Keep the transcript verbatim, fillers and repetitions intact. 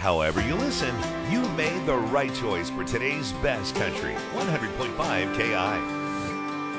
However you listen, you made the right choice for today's best country. one hundred point five K I.